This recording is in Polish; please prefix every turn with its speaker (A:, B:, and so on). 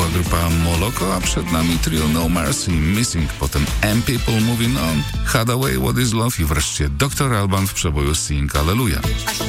A: była grupa Moloko, a przed nami trio No Mercy, Missing, potem M People Moving On, Hadaway, What Is Love i wreszcie Dr. Alban w przeboju Sing Hallelujah.